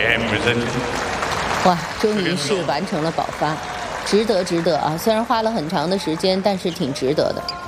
哇，终于是完成了保发，值得啊！虽然花了很长的时间，但是挺值得的。